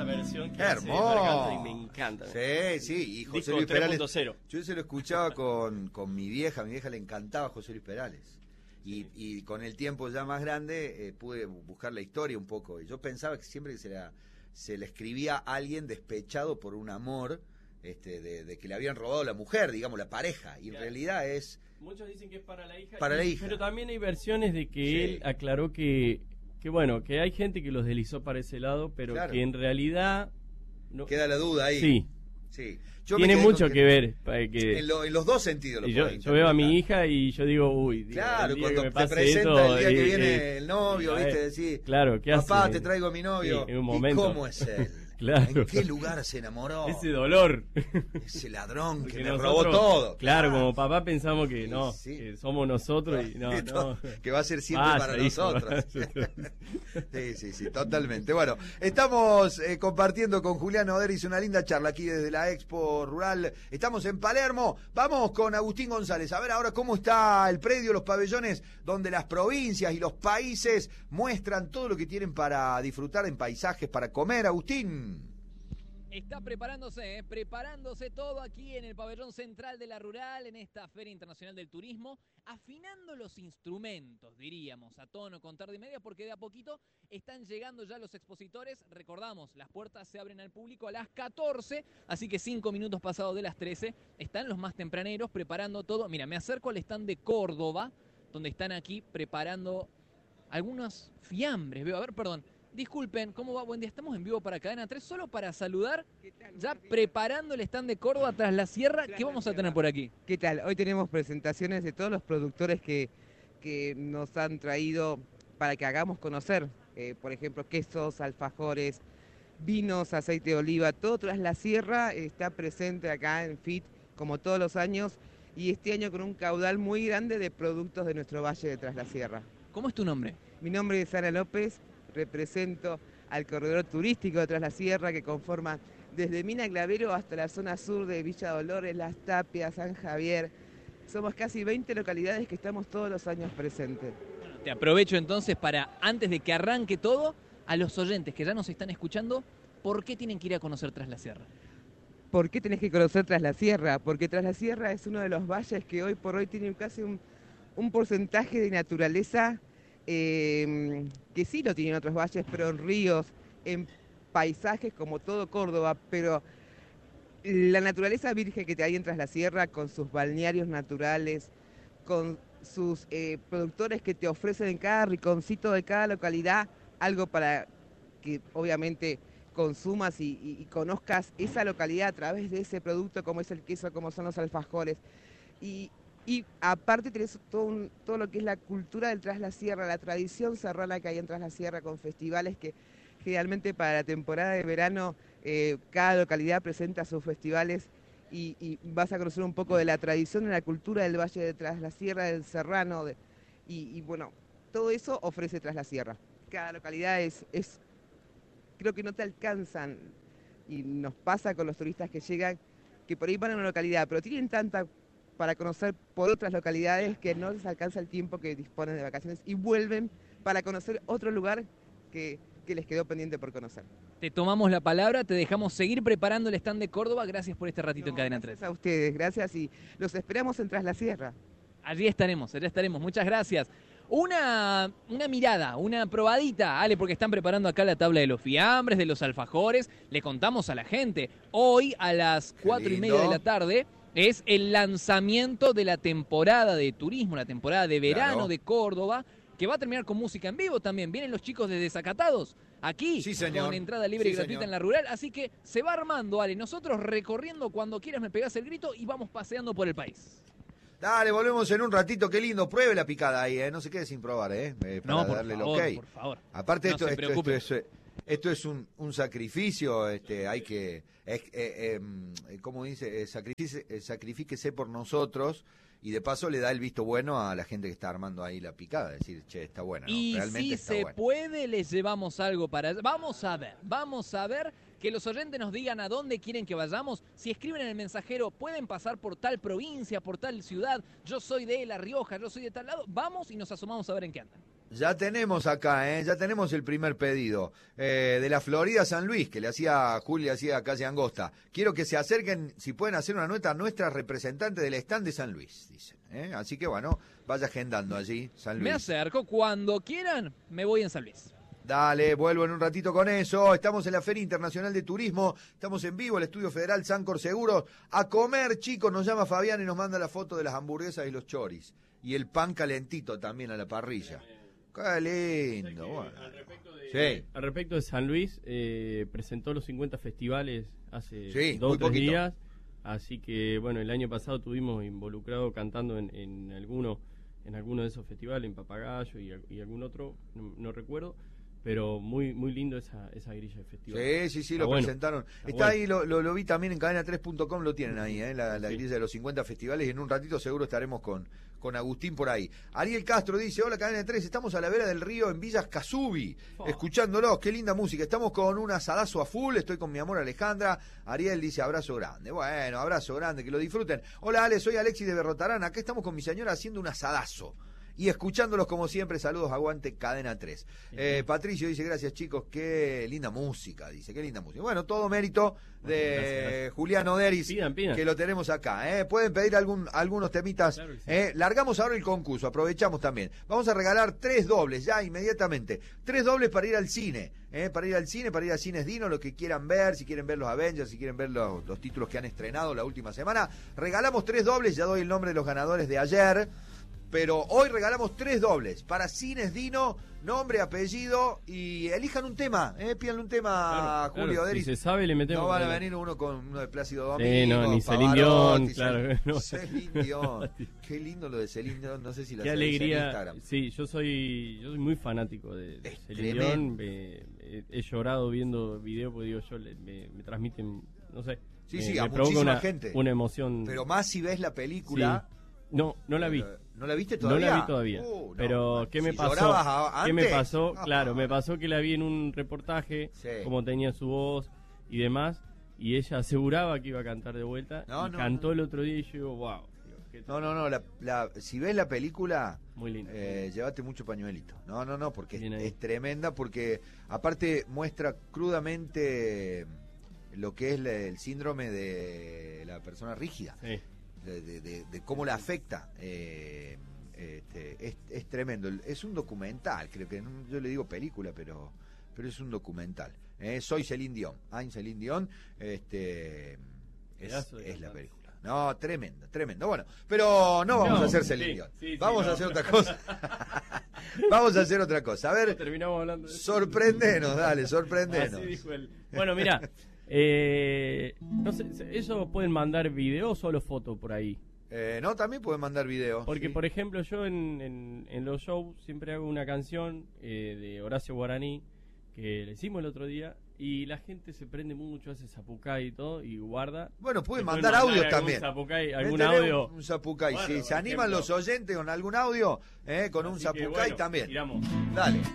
esa versión que hermoso. hace Marc Anthony, me encanta. Sí, y José Disco Luis Perales. 3.0. Yo se lo escuchaba con mi vieja le encantaba José Luis Perales. Y con el tiempo ya más grande pude buscar la historia un poco. Y yo pensaba que siempre que se la escribía a alguien despechado por un amor de que le habían robado la mujer, digamos, la pareja. Y en realidad es... Muchos dicen que es para la hija. Para la hija. Pero también hay versiones de que Sí. él aclaró que bueno, que hay gente que los deslizó para ese lado, pero Claro. que en realidad... No, Queda la duda ahí. sí. Sí. Tiene mucho que ver. Para que, En los dos sentidos. y yo veo a mi hija y yo digo, uy, Claro, el día cuando que me te pase presenta esto, el día que viene el novio, ¿viste? Decís, claro, ¿qué hace? papá, te traigo a mi novio. Sí, en un ¿Y momento. cómo es él? Claro. ¿En qué lugar se enamoró? Ese dolor. Ese ladrón que Porque me nosotros, robó todo. Claro, como papá pensamos que no, Sí. que somos nosotros y no. Que va a ser siempre Vaya, para hijo. nosotros. Sí, totalmente. Bueno, estamos compartiendo con Julián Oderis una linda charla aquí desde la Expo Rural. Estamos en Palermo. Vamos con Agustín González. A ver ahora cómo está el predio, los pabellones, donde las provincias y los países muestran todo lo que tienen para disfrutar en paisajes, para comer. Agustín. Está preparándose todo aquí en el pabellón central de la Rural, en esta Feria Internacional del Turismo, afinando los instrumentos, diríamos, a tono con tarde y media, porque de a poquito están llegando ya los expositores. Recordamos, las puertas se abren al público a las 14, así que 5 minutos pasados de las 13, están los más tempraneros preparando todo. Mira, me acerco al stand de Córdoba, donde están aquí preparando algunos fiambres. Veo, a ver, perdón. Disculpen, ¿cómo va? Buen día, estamos en vivo para Cadena 3, solo para saludar, ya preparando el stand de Córdoba tras la sierra. ¿Qué vamos a tener por aquí? ¿Qué tal? Hoy tenemos presentaciones de todos los productores que nos han traído para que hagamos conocer, por ejemplo, quesos, alfajores, vinos, aceite de oliva, todo tras la sierra está presente acá en FIT, como todos los años, y este año con un caudal muy grande de productos de nuestro valle de Tras la Sierra. ¿Cómo es tu nombre? Mi nombre es Ana López. Represento al corredor turístico de Tras la Sierra que conforma desde Mina Clavero hasta la zona sur de Villa Dolores, Las Tapias, San Javier. Somos casi 20 localidades que estamos todos los años presentes. Bueno, te aprovecho entonces para, antes de que arranque todo, a los oyentes que ya nos están escuchando, ¿por qué tienen que ir a conocer Tras la Sierra? ¿Por qué tenés que conocer Tras la Sierra? Porque Tras la Sierra es uno de los valles que hoy por hoy tiene casi un porcentaje de naturaleza que sí lo tienen otros valles, pero en ríos, en paisajes como todo Córdoba, pero la naturaleza virgen que te hay en Tras la Sierra, con sus balnearios naturales, con sus productores que te ofrecen en cada rinconcito de cada localidad algo para que obviamente consumas y conozcas esa localidad a través de ese producto, como es el queso, como son los alfajores. Y aparte tenés todo lo que es la cultura del Tras la Sierra, la tradición serrana que hay en Tras la Sierra, con festivales que generalmente para la temporada de verano cada localidad presenta sus festivales y vas a conocer un poco de la tradición y la cultura del Valle de Tras la Sierra, del Serrano, y bueno, todo eso ofrece Tras la Sierra. Cada localidad creo que no te alcanzan, y nos pasa con los turistas que llegan, que por ahí van a una localidad, pero tienen tanta para conocer por otras localidades que no les alcanza el tiempo que disponen de vacaciones y vuelven para conocer otro lugar que les quedó pendiente por conocer. Te tomamos la palabra, te dejamos seguir preparando el stand de Córdoba. Gracias por este ratito en Cadena 3. Gracias a ustedes, gracias, y los esperamos en Tras la Sierra. Allí estaremos, muchas gracias. Una mirada, una probadita, Ale, porque están preparando acá la tabla de los fiambres, de los alfajores. Le contamos a la gente, hoy a las 4:30 de la tarde es el lanzamiento de la temporada de turismo, la temporada de verano de Córdoba, que va a terminar con música en vivo también. Vienen los chicos de Desacatados aquí, sí, señor, con entrada libre y gratuita señor, en la Rural. Así que se va armando, Ale. Nosotros recorriendo, cuando quieras me pegás el grito y vamos paseando por el país. Dale, volvemos en un ratito, qué lindo. Pruebe la picada ahí, no se quede sin probar, para No, por darle favor, el ok. por favor. Aparte, No se preocupe. esto es un sacrificio, hay que, ¿cómo dice? Sacrifíquese por nosotros, y de paso le da el visto bueno a la gente que está armando ahí la picada, decir, che, está buena, ¿no? Y Realmente si está se buena. puede, les llevamos algo para... Vamos a ver, que los oyentes nos digan a dónde quieren que vayamos. Si escriben en el mensajero, pueden pasar por tal provincia, por tal ciudad, yo soy de La Rioja, yo soy de tal lado, vamos y nos asomamos a ver en qué andan. Ya tenemos acá, ya tenemos el primer pedido de la Florida San Luis, que le hacía Julia, hacía Calle Angosta. Quiero que se acerquen, si pueden hacer una nota, nuestra representante del stand de San Luis, dicen. Así que bueno, vaya agendando allí, San Luis. Me acerco, cuando quieran, me voy en San Luis. Dale, vuelvo en un ratito con eso. Estamos en la Feria Internacional de Turismo, estamos en vivo, el Estudio Federal Sancor Seguros. A comer, chicos, nos llama Fabián y nos manda la foto de las hamburguesas y los choris. Y el pan calentito también a la parrilla. Qué lindo. Bueno. Al respecto de San Luis, presentó los 50 festivales hace 2 o 3 días. Así que, bueno, el año pasado estuvimos involucrados cantando en alguno de esos festivales, en Papagayo y algún otro, no recuerdo. Pero muy lindo esa grilla de festival. Sí, lo presentaron. Está ahí, lo vi también en cadena3.com, lo tienen ahí, la grilla de los 50 festivales, y en un ratito seguro estaremos con Agustín por ahí. Ariel Castro dice, hola Cadena 3, estamos a la vera del río en Villas Casubi, escuchándolos, qué linda música, estamos con un asadazo a full, estoy con mi amor Alejandra. Ariel dice, abrazo grande. Bueno, abrazo grande, que lo disfruten. Hola Ale, soy Alexis de Berrotarán, acá estamos con mi señora haciendo un asadazo y escuchándolos como siempre. Saludos, aguante Cadena 3. Patricio dice, gracias chicos, qué linda música, dice, qué linda música. Bueno, todo mérito de gracias. Julián Oderis, pidan. Que lo tenemos acá. Pueden pedir algunos temitas. Claro, sí. Largamos ahora el concurso, aprovechamos también. Vamos a regalar 3 dobles, ya inmediatamente. 3 dobles para ir al cine. Para ir al cine, para ir a Cines Dino, lo que quieran ver, si quieren ver los Avengers, si quieren ver los títulos que han estrenado la última semana. Regalamos 3 dobles, ya doy el nombre de los ganadores de ayer. Pero hoy regalamos 3 dobles para Cines Dino, nombre, apellido, y elijan un tema, pídanle un tema a Julio Oderis. Si se sabe, le metemos. No van a venir uno de Plácido Domingo, ni Celine Dion, claro. Celine Dion. Qué lindo lo de Celine Dion, no sé si la qué alegría. En Instagram. Sí, yo soy muy fanático de Celine Dion. He llorado viendo videos porque digo, me transmiten, no sé. Sí, a muchísima gente. Una emoción. Pero más si ves la película. Sí. No la vi. ¿No la viste todavía? No la vi todavía. Pero ¿qué me pasó? ¿Qué me pasó? Claro, me pasó que la vi en un reportaje, como tenía su voz y demás, y ella aseguraba que iba a cantar de vuelta, cantó el otro día y yo digo, wow. Si ves la película, muy lindo. Llévate mucho pañuelito. No, porque es tremenda, porque aparte muestra crudamente lo que es el síndrome de la persona rígida. Sí. De cómo la afecta. Es tremendo. Es un documental, creo que yo le digo película, pero es un documental. Soy Celine Dion. I'm Celine Dion. Es la película. No, tremendo. Bueno, pero no vamos a hacer Celine Dion. Vamos a hacer otra cosa. Vamos a hacer otra cosa. A ver, terminamos hablando de eso. Sorprendenos, dale, sorprendenos. Así dijo él. Bueno, mira. No sé, ¿eso pueden mandar videos o solo fotos por ahí? No, también pueden mandar videos. Porque, por ejemplo, yo en los shows siempre hago una canción de Horacio Guaraní, que le hicimos el otro día, y la gente se prende mucho, hace zapucay y todo, y guarda. Bueno, pueden mandar audios también. ¿Algún audio? Un zapucay, bueno, si se animan los oyentes con algún audio, con un zapucay también. Tiramos. Dale.